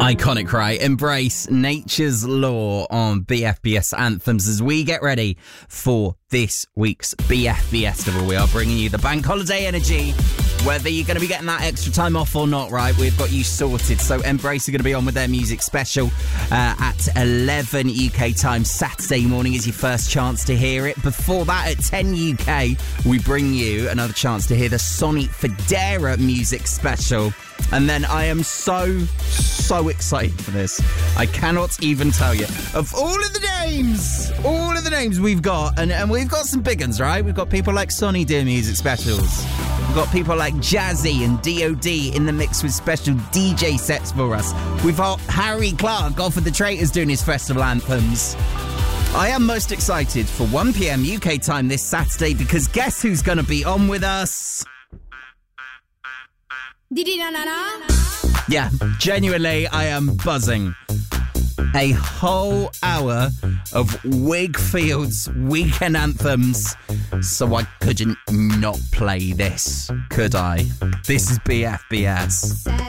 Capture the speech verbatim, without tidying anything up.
Iconic, right? Embrace Nature's Law on B F B S Anthems as we get ready for this week's B F B Festival. We are bringing you the bank holiday energy, whether you're going to be getting that extra time off or not, right? We've got you sorted. So Embrace are going to be on with their music special uh, at eleven U K time. Saturday morning is your first chance to hear it. Before that, at ten U K, we bring you another chance to hear the Sonny Fodera music special. And then I am so, so excited for this. I cannot even tell you. Of all of the names, all of the names we've got, and, and we've got some big ones, right? We've got people like Sonny doing music specials. We've got people like Jazzy and D O D in the mix with special D J sets for us. We've got Harry Clark off of the Traitors doing his festival anthems. I am most excited for one p.m. U K time this Saturday because guess who's going to be on with us? Yeah, genuinely, I am buzzing. A whole hour of Wigfield's weekend anthems. So I couldn't not play this, could I? This is B F B S.